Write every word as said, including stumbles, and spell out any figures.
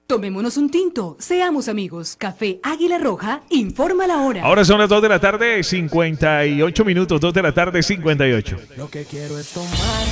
Tomémonos un tinto, seamos amigos. Café Águila Roja, informa la hora. Ahora son las dos de la tarde, cincuenta y ocho minutos, dos de la tarde, cincuenta y ocho. Lo que quiero es tomar.